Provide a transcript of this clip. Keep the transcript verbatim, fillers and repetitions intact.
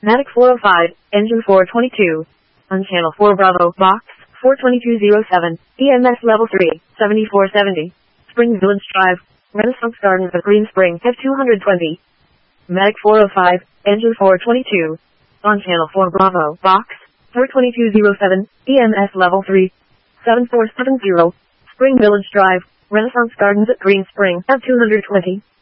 Matic four oh five, engine four twenty-two. On channel four Bravo, box, four twenty-two oh seven, E M S level three, seventy-four seventy. Spring Village Drive, Renaissance Gardens of Green Spring, F two twenty. Matic four oh five, engine four twenty-two. On channel four Bravo, box, four twenty-two oh seven, E M S level three, seven four seven zero. Spring Village Drive, Renaissance Gardens at Green Spring, F two twenty.